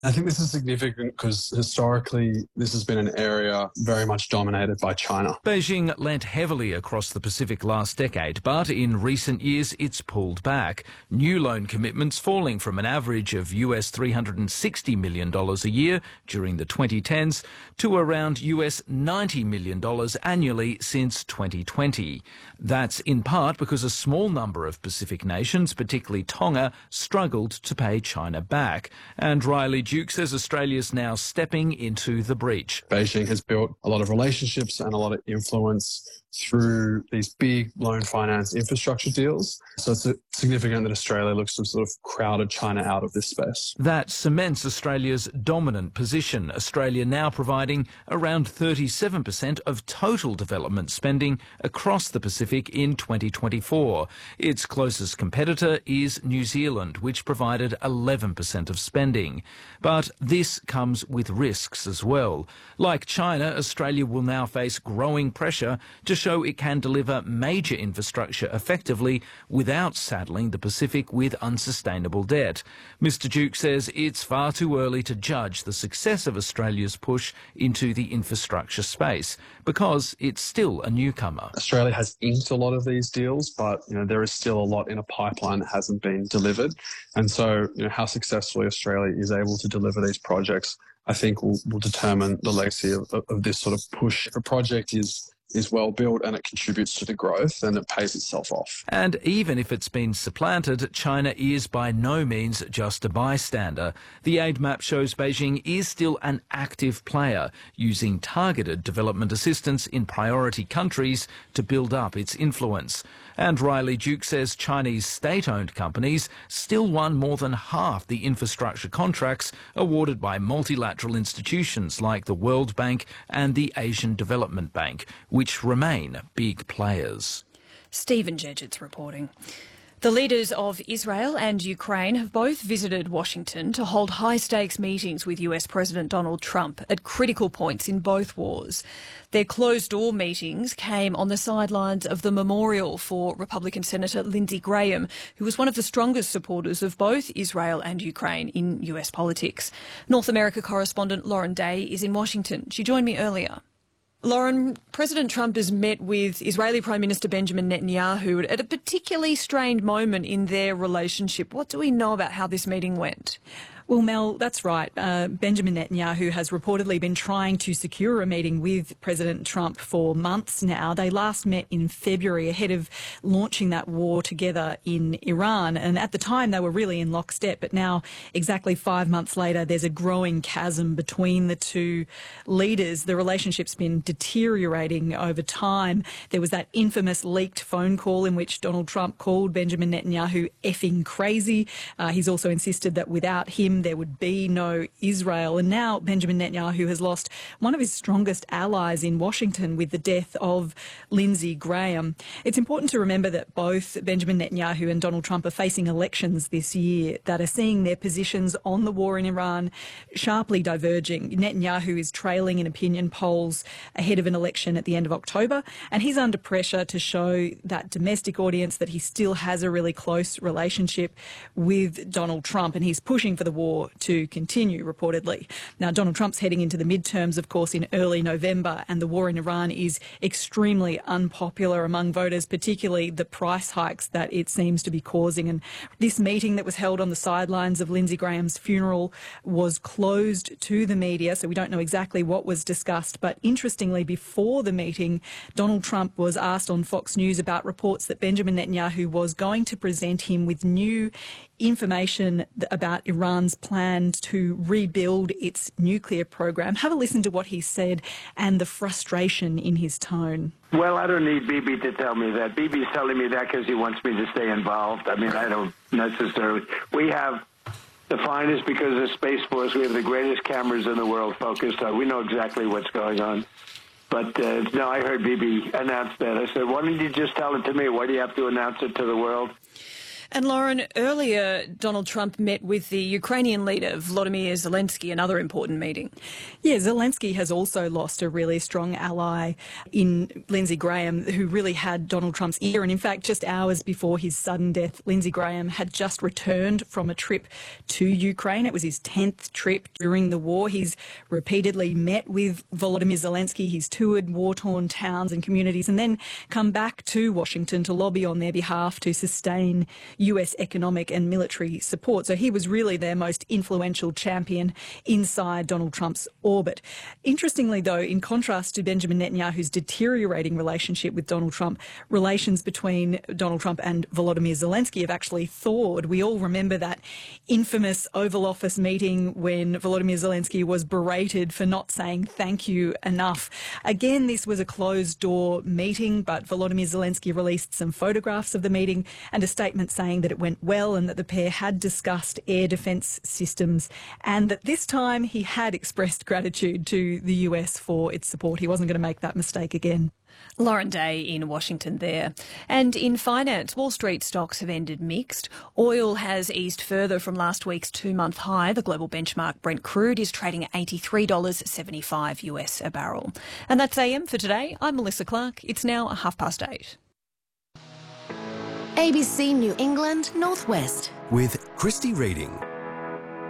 I think this is significant because historically this has been an area very much dominated by China. Beijing lent heavily across the Pacific last decade, but in recent years it's pulled back. New loan commitments falling from an average of US $360 million a year during the 2010s to around US $90 million annually since 2020. That's in part because a small number of Pacific nations, particularly Tonga, struggled to pay China back. And Riley Duke says Australia's now stepping into the breach. Beijing has built a lot of relationships and a lot of influence through these big loan finance infrastructure deals. So it's significant that Australia looks to sort of crowded China out of this space. That cements Australia's dominant position, Australia now providing around 37% of total development spending across the Pacific in 2024. Its closest competitor is New Zealand, which provided 11% of spending. But this comes with risks as well. Like China, Australia will now face growing pressure to show it can deliver major infrastructure effectively without saddling the Pacific with unsustainable debt. Mr. Duke says it's far too early to judge the success of Australia's push into the infrastructure space because it's still a newcomer. Australia has inked a lot of these deals, but there is still a lot in a pipeline that hasn't been delivered. And so how successfully Australia is able to deliver these projects, I think will determine the legacy of this sort of push. If a project is well built and it contributes to the growth, then it pays itself off. And even if it's been supplanted, China is by no means just a bystander. The aid map shows Beijing is still an active player, using targeted development assistance in priority countries to build up its influence. And Riley Duke says Chinese state-owned companies still won more than half the infrastructure contracts awarded by multilateral institutions like the World Bank and the Asian Development Bank, which remain big players. Stephen Jedgett's reporting. The leaders of Israel and Ukraine have both visited Washington to hold high-stakes meetings with US President Donald Trump at critical points in both wars. Their closed-door meetings came on the sidelines of the memorial for Republican Senator Lindsey Graham, who was one of the strongest supporters of both Israel and Ukraine in US politics. North America correspondent Lauren Day is in Washington. She joined me earlier. Lauren, President Trump has met with Israeli Prime Minister Benjamin Netanyahu at a particularly strained moment in their relationship. What do we know about how this meeting went? Well, Mel, that's right. Benjamin Netanyahu has reportedly been trying to secure a meeting with President Trump for months now. They last met in February ahead of launching that war together in Iran. And at the time, they were really in lockstep. But now, exactly 5 months later, there's a growing chasm between the two leaders. The relationship's been deteriorating over time. There was that infamous leaked phone call in which Donald Trump called Benjamin Netanyahu effing crazy. He's also insisted that without him, there would be no Israel. And now Benjamin Netanyahu has lost one of his strongest allies in Washington with the death of Lindsey Graham. It's important to remember that both Benjamin Netanyahu and Donald Trump are facing elections this year that are seeing their positions on the war in Iran sharply diverging. Netanyahu is trailing in opinion polls ahead of an election at the end of October, and he's under pressure to show that domestic audience that he still has a really close relationship with Donald Trump, and he's pushing for the war to continue, reportedly. Now, Donald Trump's heading into the midterms, of course, in early November, and the war in Iran is extremely unpopular among voters, particularly the price hikes that it seems to be causing. And this meeting that was held on the sidelines of Lindsey Graham's funeral was closed to the media, so we don't know exactly what was discussed. But interestingly, before the meeting, Donald Trump was asked on Fox News about reports that Benjamin Netanyahu was going to present him with new information about Iran's plans to rebuild its nuclear program. Have a listen to what he said and the frustration in his tone. Well, I don't need Bibi to tell me that. Bibi's telling me that because he wants me to stay involved. I mean, I don't necessarily. We have the finest, because of Space Force, we have the greatest cameras in the world focused on. We know exactly what's going on. But, no, I heard Bibi announce that. I said, why don't you just tell it to me? Why do you have to announce it to the world? And Lauren, earlier Donald Trump met with the Ukrainian leader Volodymyr Zelensky, another important meeting. Yeah, Zelensky has also lost a really strong ally in Lindsey Graham, who really had Donald Trump's ear. And in fact, just hours before his sudden death, Lindsey Graham had just returned from a trip to Ukraine. It was his 10th trip during the war. He's repeatedly met with Volodymyr Zelensky. He's toured war-torn towns and communities and then come back to Washington to lobby on their behalf to sustain US economic and military support. So he was really their most influential champion inside Donald Trump's orbit. Interestingly, though, in contrast to Benjamin Netanyahu's deteriorating relationship with Donald Trump, relations between Donald Trump and Volodymyr Zelensky have actually thawed. We all remember that infamous Oval Office meeting when Volodymyr Zelensky was berated for not saying thank you enough. Again, this was a closed-door meeting, but Volodymyr Zelensky released some photographs of the meeting and a statement saying that it went well and that the pair had discussed air defence systems and that this time he had expressed gratitude to the US for its support. He wasn't going to make that mistake again. Lauren Day in Washington there. And in finance, Wall Street stocks have ended mixed. Oil has eased further from last week's 2-month high. The global benchmark Brent crude is trading at $83.75 US a barrel. And that's AM for today. I'm Melissa Clark. It's now 8:30. ABC New England Northwest. With Christy Reading.